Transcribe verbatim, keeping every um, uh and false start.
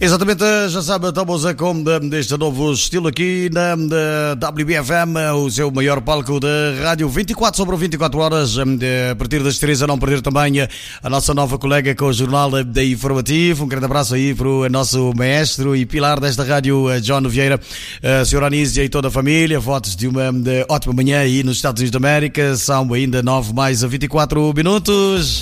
Exatamente, já sabe, estamos a com deste novo estilo aqui na, na W B F M, o seu maior palco da rádio, vinte e quatro sobre vinte e quatro horas, a partir das três, a não perder também a nossa nova colega com o Jornal da Informativo. Um grande abraço aí para o nosso maestro e pilar desta rádio, John Vieira, a senhora Anísia e toda a família. Votos de uma de ótima manhã aí nos Estados Unidos da América. São ainda nove mais a vinte e quatro minutos.